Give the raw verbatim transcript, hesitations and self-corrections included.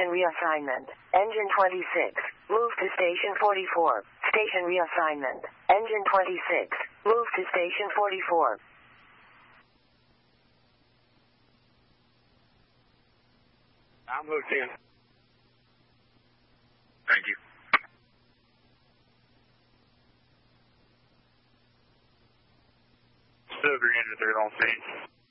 Station reassignment. Engine twenty-six. Move to Station forty-four. Station reassignment. Engine twenty-six. Move to Station forty-four. I'm hooked in. Thank you. Still agreeing that they're on scene.